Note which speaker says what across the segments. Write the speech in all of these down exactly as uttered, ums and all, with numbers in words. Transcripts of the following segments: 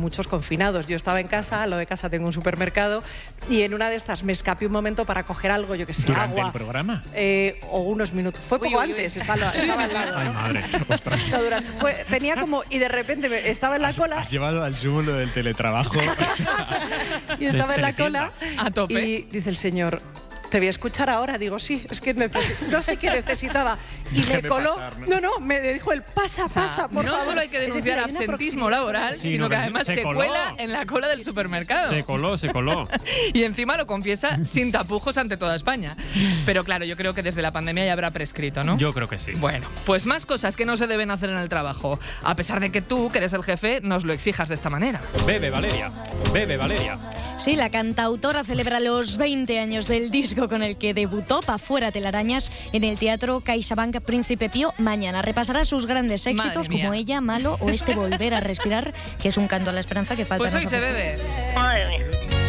Speaker 1: muchos confinados. Yo estaba en casa, al lado de casa tengo un supermercado, y en una de estas me escapé un momento para coger algo, yo que sé,
Speaker 2: ¿Durante
Speaker 1: agua.
Speaker 2: el programa?
Speaker 1: Eh, o unos minutos. Fue poco
Speaker 3: Uy, uy, uy.
Speaker 1: antes, estaba, estaba al lado.
Speaker 2: Ay, madre, ostras.
Speaker 1: No, durante- fue- tenía como, y de repente me- estaba en la
Speaker 2: Has,
Speaker 1: cola,
Speaker 2: has llevado al sumo lo del teletrabajo.
Speaker 1: y estaba en la cola,
Speaker 3: A tope.
Speaker 1: y dice el señor: te voy a escuchar ahora. Digo, sí, es que neces- no sé qué necesitaba. Y me
Speaker 2: Déjeme
Speaker 1: coló.
Speaker 2: pasar, ¿no?
Speaker 1: No, no, me dijo el pasa,
Speaker 3: O sea,
Speaker 1: pasa, por
Speaker 3: no
Speaker 1: favor.
Speaker 3: solo hay que
Speaker 1: Es decir,
Speaker 3: denunciar
Speaker 1: hay una
Speaker 3: absentismo
Speaker 1: proximidad.
Speaker 3: laboral,
Speaker 2: Sí,
Speaker 3: sino
Speaker 2: no,
Speaker 3: que
Speaker 2: que
Speaker 3: además
Speaker 2: se
Speaker 3: se,
Speaker 2: coló.
Speaker 3: cuela en la cola del supermercado.
Speaker 2: Se coló, se coló.
Speaker 3: Y encima lo confiesa sin tapujos ante toda España. Pero claro, yo creo que desde la pandemia ya habrá prescrito, ¿no?
Speaker 2: Yo creo que sí.
Speaker 3: Bueno, pues más cosas que no se deben hacer en el trabajo, a pesar de que tú, que eres el jefe, nos lo exijas de esta manera.
Speaker 2: Bebe, Valeria. Bebe, Valeria.
Speaker 4: Sí, la cantautora celebra los veinte años del disco con el que debutó, Pa' fuera telarañas, en el Teatro CaixaBank Príncipe Pío. Mañana repasará sus grandes
Speaker 3: Madre
Speaker 4: éxitos
Speaker 3: mía.
Speaker 4: como Ella, Malo o este Volver a Respirar, que es un canto a la esperanza que falta.
Speaker 3: Pues hoy
Speaker 4: nos
Speaker 3: se
Speaker 4: ofrece.
Speaker 3: bebe.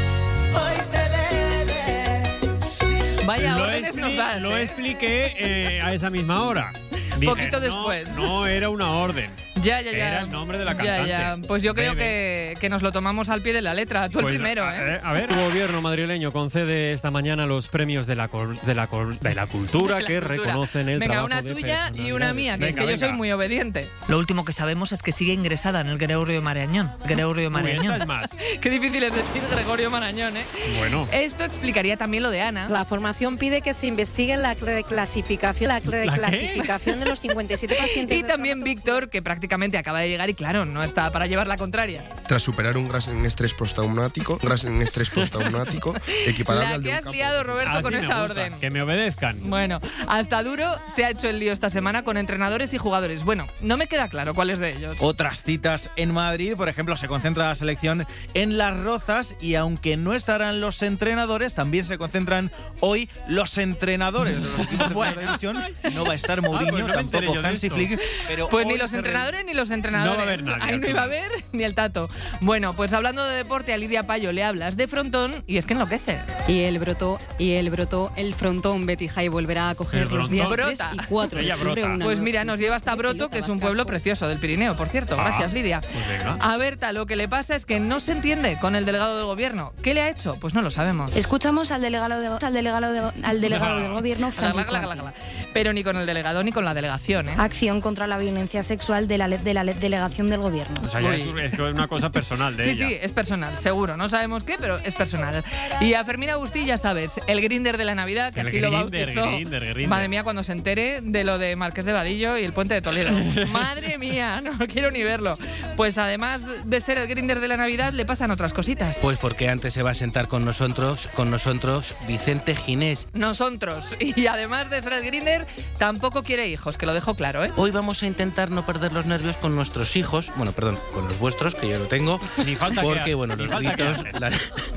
Speaker 3: Vaya
Speaker 2: lo
Speaker 3: órdenes nos
Speaker 2: expli-
Speaker 3: das,
Speaker 2: lo
Speaker 3: ¿eh?
Speaker 2: expliqué eh, a esa misma hora. Dije,
Speaker 3: Poquito
Speaker 2: no,
Speaker 3: después.
Speaker 2: No era una orden.
Speaker 3: Ya, ya, ya.
Speaker 2: Era el nombre de la
Speaker 3: Ya,
Speaker 2: cantante.
Speaker 3: ya. Pues yo creo
Speaker 2: Bebe.
Speaker 3: que, que nos lo tomamos al pie de la letra. Tú el
Speaker 2: Pues,
Speaker 3: primero,
Speaker 2: a,
Speaker 3: ¿eh?
Speaker 2: A ver.
Speaker 5: El gobierno madrileño concede esta mañana los premios de la, col- de la, col- de la cultura
Speaker 3: De la
Speaker 5: que
Speaker 3: cultura.
Speaker 5: reconocen el
Speaker 3: Venga,
Speaker 5: trabajo
Speaker 3: una
Speaker 5: de
Speaker 3: tuya y una
Speaker 5: personalidades.
Speaker 3: mía, que es
Speaker 2: Venga,
Speaker 3: que yo soy
Speaker 2: venga.
Speaker 3: muy obediente.
Speaker 6: Lo último que sabemos es que sigue ingresada en el Gregorio Marañón. Gregorio
Speaker 2: Uy, esta
Speaker 6: Marañón.
Speaker 2: es más.
Speaker 3: Qué difícil es decir Gregorio Marañón, ¿eh?
Speaker 2: Bueno.
Speaker 3: Esto explicaría también lo de Ana.
Speaker 7: La formación pide que se investigue la reclasificación, la reclasificación de los cincuenta y siete pacientes.
Speaker 3: Y
Speaker 7: de
Speaker 3: también
Speaker 7: traumato-
Speaker 3: Víctor, que prácticamente acaba de llegar y claro, no está para llevar la contraria.
Speaker 8: Tras superar un gran estrés postraumático, un gran estrés postraumático, equiparable
Speaker 3: La
Speaker 8: al de
Speaker 3: que
Speaker 8: un
Speaker 3: has
Speaker 8: campo
Speaker 3: liado,
Speaker 8: de-
Speaker 3: Roberto,
Speaker 2: Así
Speaker 3: con
Speaker 2: me
Speaker 3: esa
Speaker 2: gusta,
Speaker 3: orden.
Speaker 2: Que me obedezcan.
Speaker 3: Bueno, hasta Duro se ha hecho el lío esta semana con entrenadores y jugadores. Bueno, no me queda claro cuáles de ellos.
Speaker 9: Otras citas en Madrid, por ejemplo, se concentra la selección en Las Rozas y aunque no estarán los entrenadores, también se concentran hoy los entrenadores de los equipos de
Speaker 3: Bueno.
Speaker 9: primera división. No va a estar Mourinho,
Speaker 2: pues no me enteré
Speaker 9: tampoco
Speaker 2: yo de
Speaker 9: Hansi
Speaker 2: esto.
Speaker 9: Flick, pero
Speaker 3: Pues ni
Speaker 9: hoy
Speaker 3: los
Speaker 9: se re-
Speaker 3: entrenadores ni los entrenadores.
Speaker 2: No va a haber nadie
Speaker 3: Ahí
Speaker 2: al
Speaker 3: no iba a
Speaker 2: final.
Speaker 3: haber ni el tato. Bueno, pues hablando de deporte, a Lidia Payo le hablas de frontón y es que enloquece.
Speaker 10: Y el brotó, y el brotó, el frontón Betty High volverá a coger
Speaker 2: El
Speaker 10: los días
Speaker 3: frontón.
Speaker 10: tres
Speaker 3: Brota.
Speaker 10: y cuatro de
Speaker 2: Ella
Speaker 10: octubre.
Speaker 2: brota.
Speaker 10: una
Speaker 3: Pues
Speaker 10: nueva-
Speaker 3: mira, nos lleva hasta Broto, que es un pueblo precioso del Pirineo, por cierto.
Speaker 2: Ah,
Speaker 3: Gracias, Lidia.
Speaker 2: Pues venga.
Speaker 3: A Berta lo que le pasa es que no se entiende con el delegado del gobierno. ¿Qué le ha hecho? Pues no lo sabemos.
Speaker 11: Escuchamos al delegado, de- al delegado, de- al delegado del gobierno, Francisco
Speaker 3: Gla, gla, gla, gla. Pero ni con el delegado ni con la delegación, ¿eh?
Speaker 11: Acción contra la violencia sexual de la, le- de la le- delegación del gobierno.
Speaker 2: O sea, ya
Speaker 3: Uy.
Speaker 2: es, es una cosa personal de
Speaker 3: Sí,
Speaker 2: ella.
Speaker 3: sí, es personal, seguro. No sabemos qué, pero es personal. Y a Fermín Agustí, ya sabes, el grinder de la Navidad, que
Speaker 2: El
Speaker 3: así lo
Speaker 2: grinder,
Speaker 3: bautizó.
Speaker 2: grinder, grinder.
Speaker 3: Madre mía, cuando se entere de lo de Marqués de Vadillo y el Puente de Toledo. Madre mía, no quiero ni verlo. Pues además de ser el grinder de la Navidad, le pasan otras cositas.
Speaker 12: Pues porque antes se va a sentar con nosotros, con nosotros Vicente Ginés.
Speaker 3: Nosotros. Y además de ser el grinder, tampoco quiere hijos, que lo dejo claro, ¿eh?
Speaker 12: Hoy vamos a intentar no perder los nervios con nuestros hijos, bueno, perdón, con los vuestros, que yo lo tengo,
Speaker 2: Ni falta que
Speaker 12: porque,
Speaker 2: hace,
Speaker 12: bueno,
Speaker 2: ni
Speaker 12: los
Speaker 2: falta que
Speaker 12: gritos,
Speaker 2: hace.
Speaker 12: la-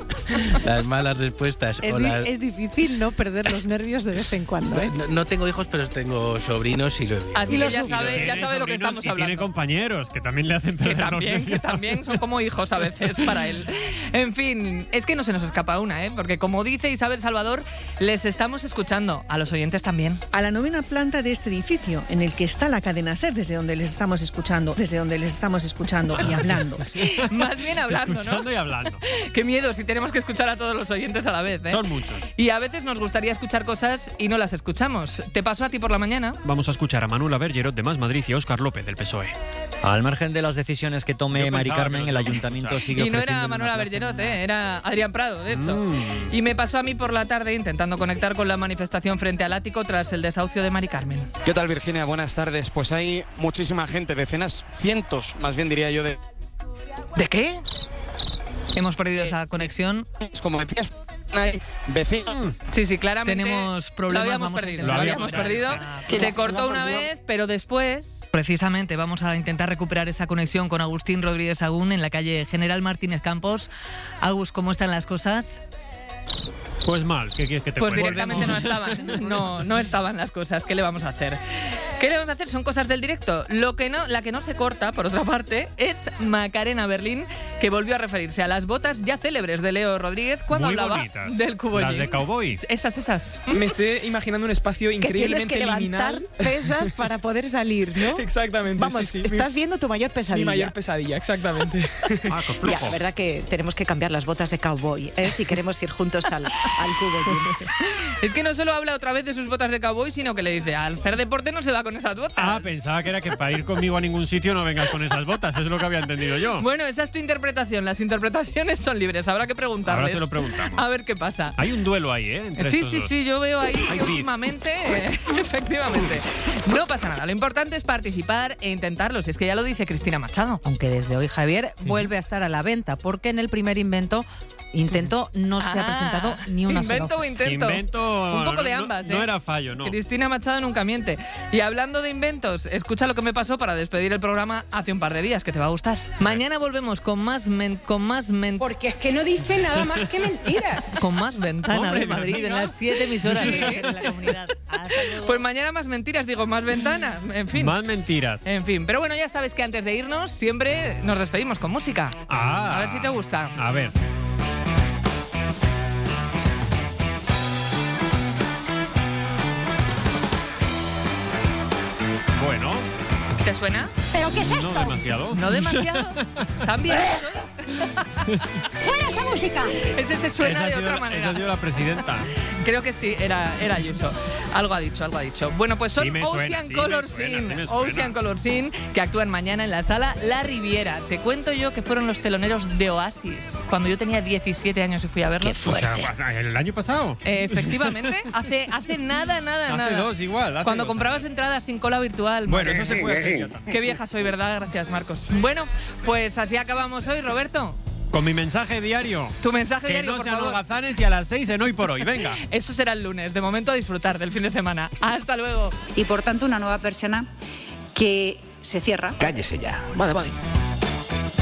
Speaker 12: las malas respuestas
Speaker 1: Es,
Speaker 12: o
Speaker 1: di-
Speaker 12: las-
Speaker 1: es difícil no perder los nervios de vez en cuando, ¿eh?
Speaker 12: No, no tengo hijos, pero tengo sobrinos y lo he vivido.
Speaker 3: Así
Speaker 1: Y
Speaker 3: que
Speaker 1: los
Speaker 3: ya
Speaker 1: sub-
Speaker 3: sabe, ya
Speaker 2: Tiene
Speaker 3: sabe lo que
Speaker 2: sobrinos
Speaker 3: estamos
Speaker 2: y tiene
Speaker 3: hablando.
Speaker 2: compañeros que también le hacen
Speaker 3: Que
Speaker 2: perder los
Speaker 3: también, que
Speaker 2: nervios.
Speaker 3: también son como hijos a veces para él. En fin, es que no se nos escapa una, ¿eh? Porque como dice Isabel Salvador, les estamos escuchando, a los oyentes también.
Speaker 13: A la novena planta de este edificio, en el que está la cadena SER, desde donde les estamos escuchando, desde donde les estamos escuchando y hablando.
Speaker 3: Más bien hablando, ¿no?
Speaker 2: Escuchando y hablando.
Speaker 3: Qué miedo si tenemos que escuchar a todos los oyentes a la vez, ¿eh?
Speaker 2: Son muchos.
Speaker 3: Y a veces nos gustaría escuchar cosas y no las escuchamos. ¿Te pasó a ti por la mañana?
Speaker 5: Vamos a escuchar a Manuela Bergerot de Más Madrid y a Óscar López del P S O E.
Speaker 14: Al margen de las decisiones que
Speaker 2: Yo
Speaker 14: tome
Speaker 2: pensaba
Speaker 14: Mari
Speaker 2: que
Speaker 14: Carmen,
Speaker 2: lo
Speaker 14: el
Speaker 2: teníamos que
Speaker 14: ayuntamiento
Speaker 2: escuchar.
Speaker 14: sigue
Speaker 3: Y no
Speaker 14: ofreciendo
Speaker 3: era
Speaker 14: una
Speaker 3: Manuela
Speaker 14: plaza.
Speaker 3: Bergerot, ¿eh? Era Adrián Prado, de hecho.
Speaker 2: Mm.
Speaker 3: Y me pasó a mí por la tarde intentando conectar con la manifestación frente al ático tras el desahucio de Mari Carmen.
Speaker 15: ¿Qué tal, Virginia? Buenas tardes. Pues hay muchísima gente, decenas, cientos, más bien diría yo, de...
Speaker 3: ¿De qué?
Speaker 6: Hemos perdido esa conexión.
Speaker 15: Como decías, hay vecinos...
Speaker 3: Sí, sí, claramente.
Speaker 6: Tenemos problemas,
Speaker 3: Lo habíamos
Speaker 6: vamos a
Speaker 3: perdido.
Speaker 6: intentar
Speaker 3: Lo habíamos perdido.
Speaker 6: recuperar.
Speaker 3: Se cortó una vez, pero después...
Speaker 6: Precisamente vamos a intentar recuperar esa conexión con Agustín Rodríguez Agún en la calle General Martínez Campos. Agus, ¿cómo están las cosas?
Speaker 5: Pues mal, ¿qué quieres que te
Speaker 3: Pues
Speaker 5: cuente?
Speaker 3: directamente no estaban. No, no estaban las cosas. ¿Qué le vamos a hacer? ¿Qué le vamos a hacer? Son cosas del directo. Lo que no, la que no se corta, por otra parte, es Macarena Berlín, que volvió a referirse a las botas ya célebres de Leo Rodríguez cuando
Speaker 2: Muy
Speaker 3: hablaba
Speaker 2: bonitas.
Speaker 3: del cubollín.
Speaker 2: Las de cowboy.
Speaker 3: Esas, esas.
Speaker 16: Me estoy imaginando un espacio
Speaker 1: Que tienes
Speaker 16: increíblemente
Speaker 1: que levantar
Speaker 16: liminal.
Speaker 1: pesas para poder salir, ¿no?
Speaker 16: Exactamente.
Speaker 1: Vamos,
Speaker 16: sí, sí.
Speaker 1: estás
Speaker 16: Mi-
Speaker 1: viendo tu mayor pesadilla.
Speaker 16: Mi mayor pesadilla, exactamente.
Speaker 2: Ah, qué
Speaker 1: Ya,
Speaker 2: flojo.
Speaker 1: la verdad que tenemos que cambiar las botas de cowboy, ¿eh? Si queremos ir juntos al, al cubollín.
Speaker 3: Es que no solo habla otra vez de sus botas de cowboy, sino que le dice, al hacer deporte no se va con esas botas.
Speaker 2: Ah, pensaba que era que para ir conmigo a ningún sitio no vengas con esas botas. Eso es lo que había entendido yo.
Speaker 3: Bueno, esa es tu interpretación. Las interpretaciones son libres. Habrá que preguntarles.
Speaker 2: Ahora se lo preguntamos.
Speaker 3: A ver qué pasa.
Speaker 2: Hay un duelo ahí, ¿eh? Entre
Speaker 3: Sí,
Speaker 2: estos
Speaker 3: sí,
Speaker 2: dos.
Speaker 3: sí, yo veo ahí
Speaker 2: Hay
Speaker 3: que
Speaker 2: beef.
Speaker 3: últimamente, eh, efectivamente. No pasa nada, lo importante es participar e intentarlo, si es que ya lo dice Cristina Machado.
Speaker 17: Aunque desde hoy, Javier, vuelve a estar a la venta, porque en el primer invento, intento no se ha presentado ni una sola
Speaker 3: Invento o
Speaker 17: oferta.
Speaker 3: intento.
Speaker 2: Invento.
Speaker 3: Un poco de
Speaker 2: no-
Speaker 3: ambas, ¿eh?
Speaker 2: No era fallo, no.
Speaker 3: Cristina Machado nunca miente. Y hablando de inventos, escucha lo que me pasó para despedir el programa hace un par de días, que te va a gustar.
Speaker 6: Mañana volvemos con más men- con más men-
Speaker 18: Porque es que no dice nada más que mentiras.
Speaker 6: con más ventana
Speaker 3: Hombre,
Speaker 6: de Madrid en
Speaker 3: venga.
Speaker 6: las siete emisoras
Speaker 3: Sí.
Speaker 6: de la, de la comunidad. Hasta luego.
Speaker 3: Pues mañana más mentiras, digo, más ventana. En fin.
Speaker 2: Más mentiras.
Speaker 3: En fin, pero bueno, ya sabes que antes de irnos siempre nos despedimos con música.
Speaker 2: Ah.
Speaker 3: A ver si te gusta.
Speaker 2: A ver. Bueno,
Speaker 3: ¿Te suena?
Speaker 4: ¿Pero qué es esto?
Speaker 2: no demasiado.
Speaker 3: ¿No demasiado? ¿También?
Speaker 4: ¡Fuera esa música!
Speaker 3: Ese se suena
Speaker 2: Esa ha
Speaker 3: de
Speaker 2: sido
Speaker 3: otra
Speaker 2: la-
Speaker 3: manera.
Speaker 2: Esa ha sido la presidenta.
Speaker 3: Creo que sí, era, era Ayuso. Algo ha dicho, algo ha dicho. Bueno, pues son
Speaker 2: Sí me suena,
Speaker 3: Ocean
Speaker 2: sí me
Speaker 3: Color
Speaker 2: suena,
Speaker 3: Scene.
Speaker 2: sí me suena.
Speaker 3: Ocean Color Scene, que actúan mañana en la sala La Riviera. Te cuento yo que fueron los teloneros de Oasis cuando yo tenía diecisiete años y fui a verlos.
Speaker 2: O sea, el año pasado.
Speaker 3: Eh, efectivamente, hace, hace nada, nada,
Speaker 2: Hace
Speaker 3: nada.
Speaker 2: dos igual. hace
Speaker 3: Cuando
Speaker 2: dos
Speaker 3: comprabas entradas sin cola virtual.
Speaker 2: Bueno,
Speaker 3: madre
Speaker 2: eso se
Speaker 3: mía.
Speaker 2: puede hacer ya también.
Speaker 3: Qué vieja soy, ¿verdad? Gracias, Marcos. Bueno, pues así acabamos hoy, Roberto.
Speaker 2: Con mi mensaje diario.
Speaker 3: Tu mensaje
Speaker 2: Que
Speaker 3: diario,
Speaker 2: no
Speaker 3: por
Speaker 2: sean
Speaker 3: favor.
Speaker 2: holgazanes y a las seis en Hoy por Hoy. Venga.
Speaker 3: Eso será el lunes. De momento, a disfrutar del fin de semana. Hasta luego.
Speaker 19: Y por tanto, una nueva persona que se cierra.
Speaker 12: Cállese ya. Vale, vale.